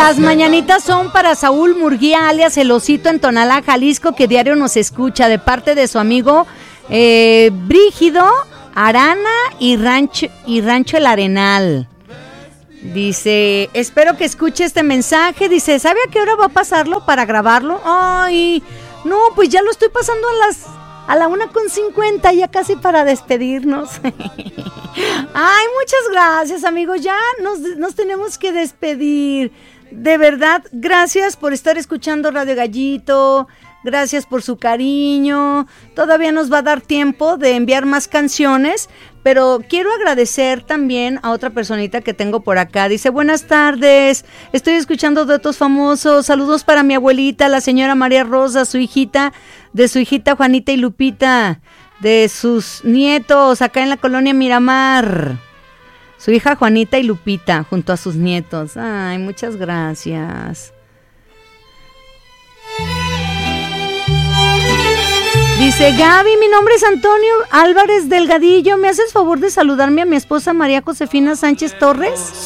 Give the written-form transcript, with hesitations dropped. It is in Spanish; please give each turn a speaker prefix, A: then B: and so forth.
A: Las mañanitas son para Saúl Murguía, alias El Osito, en Tonalá, Jalisco, que diario nos escucha, de parte de su amigo Brígido Arana y Rancho El Arenal. Dice, espero que escuche este mensaje. Dice, ¿sabe a qué hora va a pasarlo para grabarlo? Ay, no, pues ya lo estoy pasando a la 1:50, ya casi para despedirnos. Ay, muchas gracias, amigos. Ya nos tenemos que despedir. De verdad, gracias por estar escuchando Radio Gallito. Gracias por su cariño. Todavía nos va a dar tiempo de enviar más canciones, pero quiero agradecer también a otra personita que tengo por acá. Dice, buenas tardes, estoy escuchando Duetos Famosos. Saludos para mi abuelita, la señora María Rosa, su hijita Juanita y Lupita, de sus nietos acá en la colonia Miramar. Su hija Juanita y Lupita junto a sus nietos. Ay, muchas gracias. Dice, Gaby, mi nombre es Antonio Álvarez Delgadillo. ¿Me haces favor de saludarme a mi esposa María Josefina Sánchez Torres?